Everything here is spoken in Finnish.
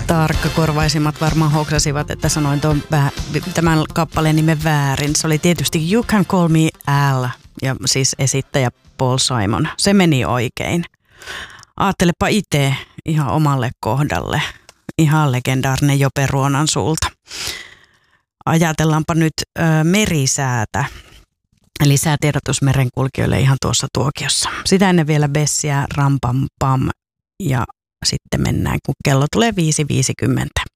Tarkkakorvaisimmat varmaan hoksasivat, että sanoin tämän kappaleen nimen väärin. Se oli tietysti You Can Call Me Al, ja siis esittäjä Paul Simon. Se meni oikein. Aattelepa itse ihan omalle kohdalle. Ihan legendaarinen Jope Ruonan suulta. Ajatellaanpa nyt merisäätä. Eli säätiedotus merenkulkijoille ihan tuossa tuokiossa. Sitä ennen vielä Bessiä, Ram Pam Pam, ja sitten mennään, kun kello tulee 5.50.